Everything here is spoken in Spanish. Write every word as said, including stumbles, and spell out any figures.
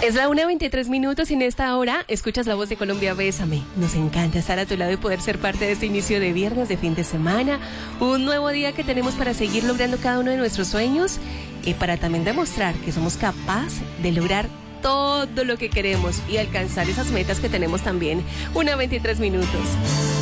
Es la una veintitrés minutos y en esta hora escuchas la voz de Colombia Bésame. Nos encanta estar a tu lado y poder ser parte de este inicio de viernes, de fin de semana. Un nuevo día que tenemos para seguir logrando cada uno de nuestros sueños y para también demostrar que somos capaces de lograr todo lo que queremos y alcanzar esas metas que tenemos también. una veintitrés minutos.